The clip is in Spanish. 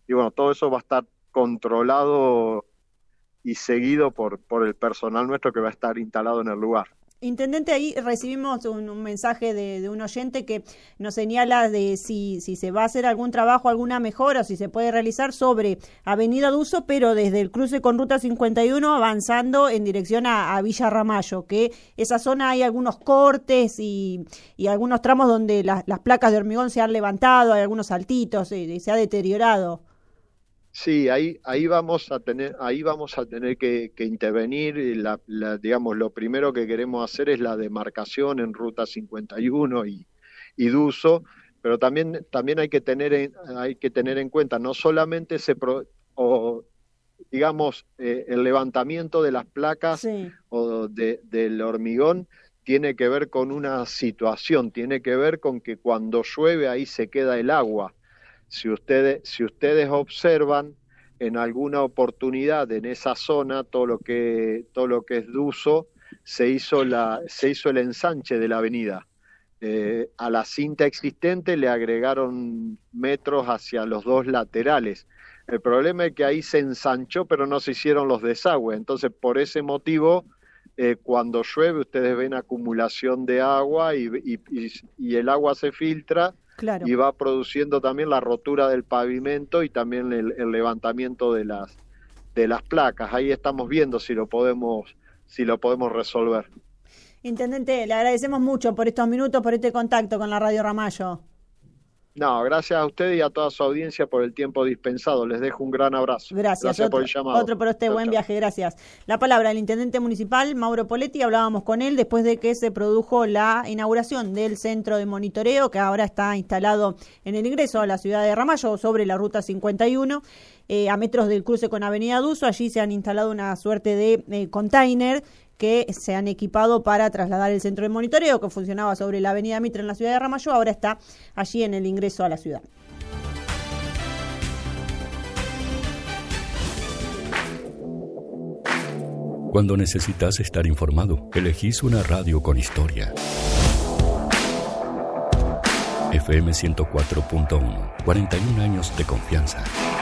y bueno, todo eso va a estar controlado y seguido por el personal nuestro que va a estar instalado en el lugar. Intendente, ahí recibimos un mensaje de un oyente que nos señala de si se va a hacer algún trabajo, alguna mejora, o si se puede realizar sobre Avenida Duso, pero desde el cruce con Ruta 51 avanzando en dirección a Villa Ramallo, que esa zona hay algunos cortes y algunos tramos donde las placas de hormigón se han levantado, hay algunos saltitos, se ha deteriorado. Sí, ahí vamos a tener que intervenir. Y digamos, lo primero que queremos hacer es la demarcación en Ruta 51 y Duso, pero también hay que tener en cuenta no solamente digamos, el levantamiento de las placas Sí, o del hormigón tiene que ver con una situación, tiene que ver con que cuando llueve ahí se queda el agua. Si ustedes observan en alguna oportunidad en esa zona, todo lo que es Duso, se hizo el ensanche de la avenida. A la cinta existente le agregaron metros hacia los dos laterales. El problema es que ahí se ensanchó, pero no se hicieron los desagües. Entonces, por ese motivo, cuando llueve, ustedes ven acumulación de agua y el agua se filtra claro. y va produciendo también la rotura del pavimento y también el levantamiento de las placas. Ahí estamos viendo si lo podemos resolver. Intendente, le agradecemos mucho por estos minutos, por este contacto con la Radio Ramallo. No, gracias a usted y a toda su audiencia por el tiempo dispensado. Les dejo un gran abrazo. Gracias, Gracias por el llamado. otro para usted, Chao, buen chao. viaje, gracias. La palabra del intendente municipal, Mauro Poletti, hablábamos con él después de que se produjo la inauguración del centro de monitoreo que ahora está instalado en el ingreso a la ciudad de Ramallo sobre la ruta 51, a metros del cruce con Avenida Duso. Allí se han instalado una suerte de container que se han equipado para trasladar el centro de monitoreo que funcionaba sobre la Avenida Mitre en la ciudad de Ramallo, ahora está allí en el ingreso a la ciudad. Cuando necesitas estar informado, elegís una radio con historia. FM 104.1, 41 años de confianza.